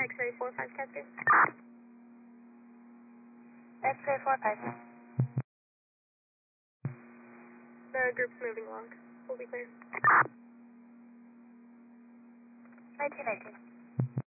X-ray 45 Cascade. X-ray 45. The group's moving along. We'll be clear. 1919.